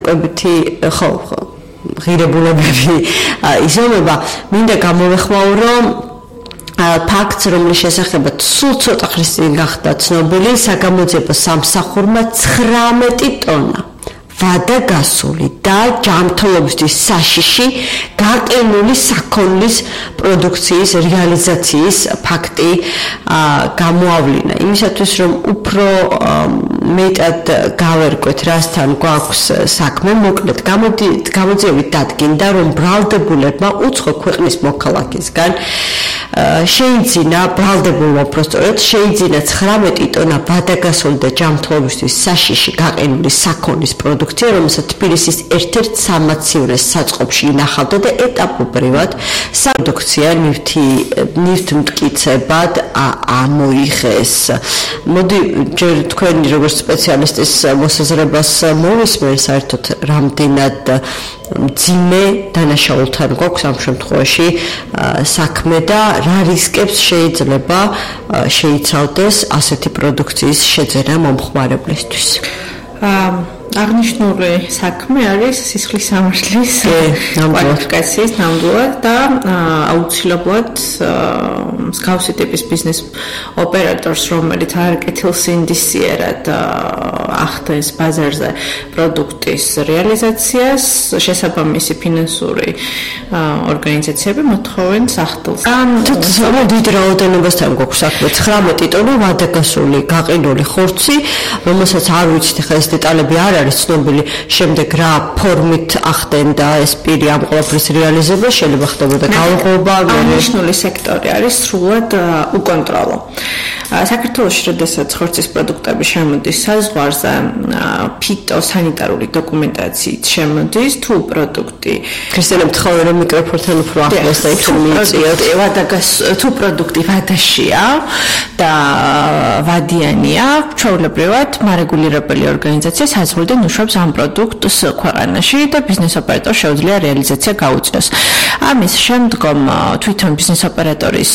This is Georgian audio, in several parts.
კვებითი ხო ღირებულებები იზომება მინდა გამოვეხმაურო ფაქტს რომლის შესახებაც სულ ცოტა ხნის წინ გახდა ცნობილი საგამოძიებო სამსახურმა 19 ტონა ვადაგასული და ჯანმრთელობისთვის საშიში გაყინული საქონლის პროდუქციის რეალიზაციის ფაქტი გამოავლინა. იმისათვის რომ უფრო მეტად გავერკვეთ რასთან გვაქვს საქმე, მოკლედ გამოძიებით დადგინდა რომ ბრალდებულებმა უცხო ქვეყნის მოქალაქისგან შეიძინა ბრალდებულმა უпростоრად შეიძინა 19 ტონა ვადაგასული და ჯანმრთელობისთვის საშიში გაყინული საქონლის პროდუქცია, რომელსაც თბილისის ერთ-ერთ სამაციურეს საწყობში ინახავდა და ეტაპობრივად პროდუქცია ნივთმტკიცებად ამოიღეს. მოდი ჯერ თქვენი როგორც სპეციალისტის მოსაზრებას მოვისმენ საერთოდ რამდენად მძიმე დანაშაულთან გვაქვს ამ შემთხვევაში საქმე და რა რისკებს შეიძლება შეიცავდეს ასეთი პროდუქციის შეძენა მომხმარებლისთვის. აღნიშნული საქმე არის სისხლის სამართლის კვალიფიკაციის ნამდვილად და აუცილებლად მსგავსი ტიპის ბიზნეს ოპერატორს, რომელიც არ კეთილსინდისიერად ახდენს ბაზარზე პროდუქტის რეალიზაციას, შესაბამისი ფინანსური ორგანიზაციები მოთხოვენ სახდელს. დიდ რაოდენობასთან გვაქვს საქმე 19 ტონა ვადაგასული გაყინული ხორცი, რომელსაც არ ვიცით ხა ეს დეტალები არ არის ცნობილი, შემდეგ რა ფორმით ახდენდა ეს პირი ამ ყველაფრის რეალიზებას, შეიძლება ხდებოდა გაუღობა, აღნიშნული სექტორი არის სრულად უკონტროლო. საქართველოში, როდესაც ხორცის პროდუქტები შემოდის საზღვარზე, ფიტოსანიტარული დოკუმენტაციით შემოდის, თუ პროდუქტი ქრისტიანებთ მეთხოვე რომ მიკროფონთან უფრო ახლოს და იქ მიიწიოთ, თუ პროდუქტი ვადაშია და ვადიანია, ჩვეულებრივად მარეგულირებელი ორგანიზაცია საზღვრიდან უშვებს ამ პროდუქტს ქვეყანაში და ბიზნეს ოპერატორს შეუძლია რეალიზაცია გაუწიოს. ამის შემდგომ თვითონ ბიზნეს ოპერატორის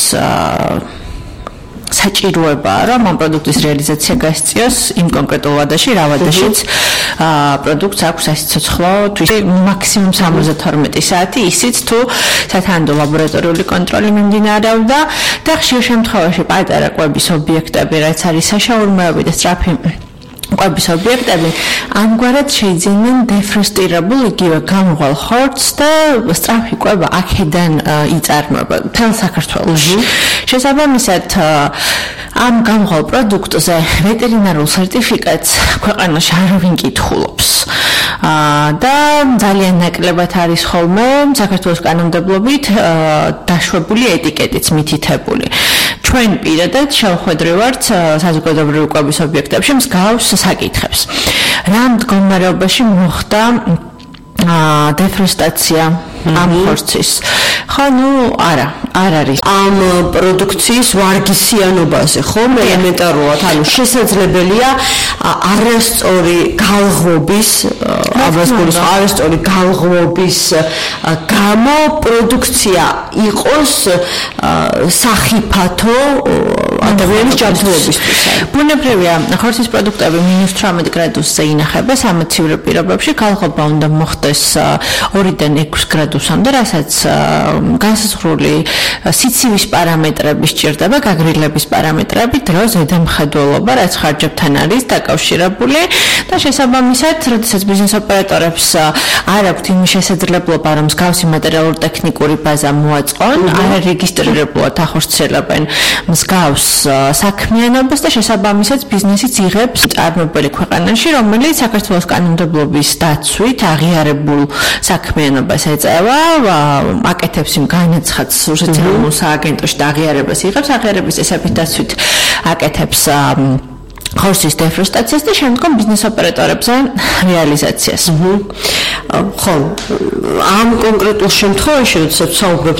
საჭიროებაა, რომ ამ პროდუქტის რეალიზაცია გასწიოს იმ კონკრეტულ ვადაში, რა ვადაშიც პროდუქტს აქვს სასიცოცხლო მაქსიმუმ 72 საათი, ისიც თუ სათანადო ლაბორატორიული კონტროლი მიმდინარეობდა და ხშირ შემთხვევაში პატარა კვების ობიექტები, რაც არის საშაურმოებები და სწრაფი კვების ობიექტები ამგვარად შეიძინენ დეფროსტირებულ იგივე გამღვალ ხორცს და სწრაფი კვება აქედან იწარმოება მთელ საქართველოში. შესაბამისად ამ გამღვალ პროდუქტზე ვეტერინარულ სერტიფიკატს ქვეყანაში არავინ კითხულობს. და ძალიან ნაკლებად არის ხოლმე საქართველოს კანონმდებლობით დაშვებული ეტიკეტიც მითითებული. ჩვენ პირადად შევხვედრივართ საზოგადოებრივი კვების ობიექტებში მსგავს საკითხებს. რა მდგომარეობაში მოხდა დეფროსტაცია ამ ხორცის? ხო, არ არის. ამ პროდუქციის ვარგისიანობაზე ხომ ელემენტარულად, ანუ შესაძლებელია არასწორი გალღობის, არასწორი გალღობის გამო პროდუქცია იყოს სახიფათო ადამიანის ჯანმრთელობისთვის. ბუნებრივია, ხორცის პროდუქტები -18 გრადუსზე ინახება სამაციურო პირობებში, გალღობა უნდა მოხდეს 2-დან 6 გრადუსამდე, რასაც განსაზღვრული სიცივის პარამეტრები სჭირდება, გაგრილების პარამეტრები, დრო, ზედამხედველობა, რაც ხარჯებთან არის დაკავშირებული და შესაბამისად, როდესაც ბიზნეს ოპერატორებს არ აქვთ იმის შესაძლებლობა, რომ მსგავსი მატერიალურ-ტექნიკური ბაზა მოაწყონ, არ არეგისტრირებულად ახორციელებენ მსგავს საქმიანობას და შესაბამისად ბიზნესიც იღებს წარმოებელი ქვეყანაში, რომელიც საქართველოს კანონმდებლობის დაცვით აღიარებულ საქმიანობას ეწევა, აკეთებს იმ განაცხადს რუსეთის ეროვნულ სააგენტოში და აღიარებას იღებს, აღიარების წესების დაცვით აკეთებს ხორცის დეფროსტაციას და შემდგომ ბიზნეს ოპერატორებზე რეალიზაციას. ხო, ამ კონკრეტულ შემთხვევაში, როდესაც საუბრობთ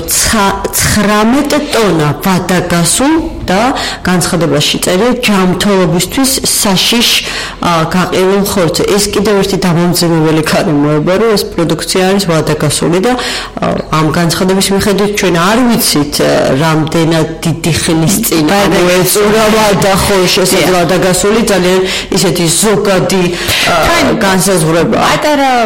19 ტონა ვადაგასულ და განცხადებაში წერია ჯანმრთელობისთვის საშიშ გაყინულ ხორცს. ეს კიდევ ერთი დამამძიმებელი ქარიმოება, რომ ეს პროდუქცია არის ვადაგასული და ამ განცხადების მიხედვით ჩვენ არ ვიცით რამდენად დიდი ხნის წინ მოეწურავა და ხო შესაძლოა ვადაგასული ძალიან ისეთი ზოგადი განსაზღვრება.